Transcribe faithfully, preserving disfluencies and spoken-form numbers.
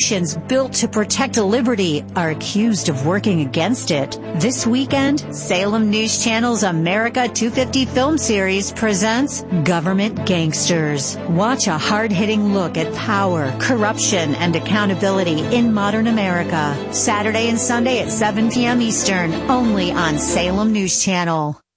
institutions built to protect liberty are accused of working against it. This weekend, Salem News Channel's America two fifty film series presents Government Gangsters. Watch a hard-hitting look at power, corruption, and accountability in modern America. Saturday and Sunday at seven p.m. Eastern, only on Salem News Channel.